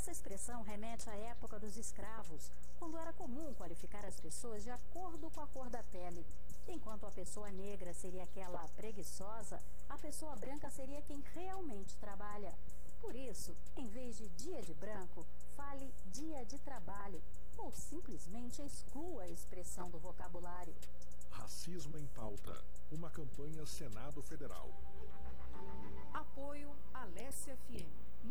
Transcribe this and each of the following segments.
Essa expressão remete à época dos escravos, quando era comum qualificar as pessoas de acordo com a cor da pele. Enquanto a pessoa negra seria aquela preguiçosa, a pessoa branca seria quem realmente trabalha. Por isso, em vez de dia de branco, fale dia de trabalho, ou simplesmente exclua a expressão do vocabulário. Racismo em Pauta, uma campanha Senado Federal. Apoio Alessia FM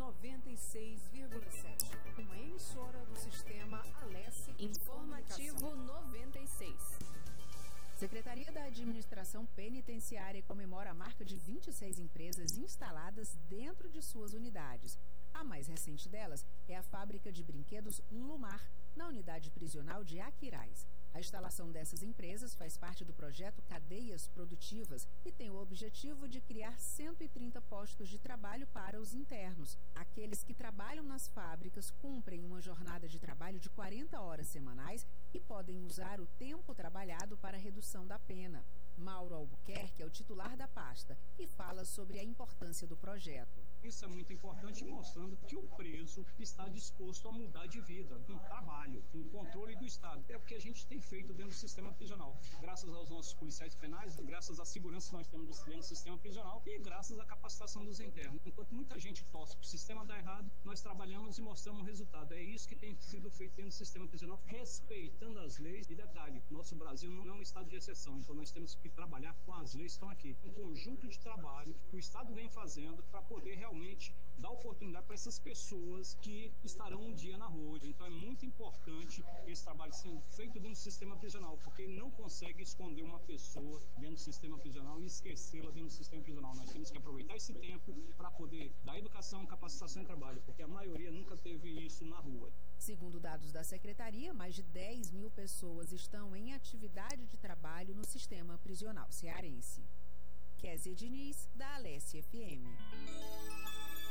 96,7, uma emissora do sistema Alessia Informativo 96. Secretaria da Administração Penitenciária comemora a marca de 26 empresas instaladas dentro de suas unidades. A mais recente delas é a fábrica de brinquedos Lumar, na unidade prisional de Aquiraz. A instalação dessas empresas faz parte do projeto Cadeias Produtivas e tem o objetivo de criar 130 postos de trabalho para os internos. Aqueles que trabalham nas fábricas cumprem uma jornada de trabalho de 40 horas semanais e podem usar o tempo trabalhado para a redução da pena. Mauro Albuquerque é o titular da pasta e fala sobre a importância do projeto. Isso é muito importante, mostrando que o preso está disposto a mudar de vida, com trabalho, com controle do Estado. É o que a gente tem feito dentro do sistema prisional. Graças aos nossos policiais penais, graças à segurança que nós temos dentro do sistema prisional e graças à capacitação dos internos. Enquanto muita gente torce para o sistema dar errado, nós trabalhamos e mostramos o resultado. É isso que tem sido feito dentro do sistema prisional, respeitando as leis. E detalhe, nosso Brasil não é um estado de exceção, então nós temos que trabalhar com as leis que estão aqui. Um conjunto de trabalho que o Estado vem fazendo para poder realmente dar oportunidade para essas pessoas que estarão um dia na rua. Então é muito importante esse trabalho sendo feito dentro do sistema prisional, porque ele não consegue esconder uma pessoa dentro do sistema prisional e esquecê-la dentro do sistema prisional. Nós temos que aproveitar esse tempo para poder dar educação, capacitação e trabalho, porque a maioria nunca teve isso na rua. Segundo dados da Secretaria, mais de 10 mil pessoas estão em atividade de trabalho no sistema prisional cearense. Kézia Diniz, da Alessia FM.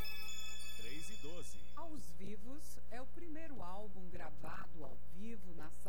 3:12. Aos Vivos é o primeiro álbum gravado ao vivo na